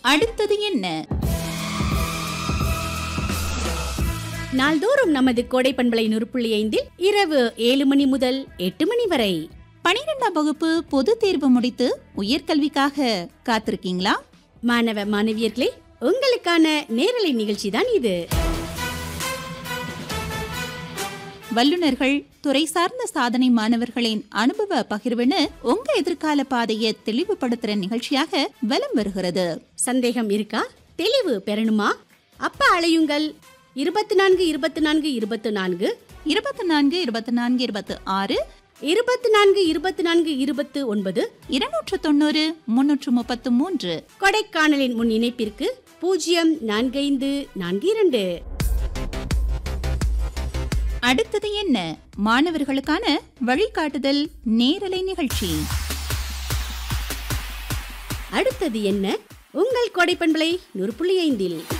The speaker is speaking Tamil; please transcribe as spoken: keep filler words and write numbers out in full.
அடுத்தது என்ன? நாள்தோறும் நமது கோடை பண்பலை நூறு புள்ளி ஐந்தில் இரவு ஏழு மணி முதல் எட்டு மணி வரை பனிரெண்டாம் வகுப்பு பொது தேர்வு முடித்து உயர்கல்விக்காக காத்திருக்கீங்களா? மாணவ மாணவியர்களே, உங்களுக்கான நேரலை நிகழ்ச்சி தான் இது. வல்லுநர்கள், துறை சார்ந்த சாதனை மாணவர்களின் அனுபவ பகிர்வுன்னு உங்க எதிர்கால பாதையை தெளிவுபடுத்துற நிகழ்ச்சியாக வலம் வருகிறது. சந்தேகம் இருக்கா? தெளிவு பெறணுமா? அப்ப அழையுங்கள் இருபத்தி நான்கு இருபத்தி நான்கு இருபத்தி நான்கு இருபத்தி நான்கு இருபத்தி நான்கு இருபத்தி ஆறு இருபத்தி நான்கு இருபத்தி நான்கு இருபத்தி ஒன்பது இருநூற்று தொண்ணூறு முன்னூற்று முப்பத்து மூன்று. கொடைக்கானலின் முன் இணைப்பிற்கு பூஜ்ஜியம் நான்கு ஐந்து நான்கு இரண்டு. அடுத்தது என்ன? மாணவர்களுக்கான வழிகாட்டுதல் நேரலை நிகழ்ச்சி. அடுத்தது என்ன? உங்கள் கோடை பண்பலை நூறு புள்ளி ஐந்தில்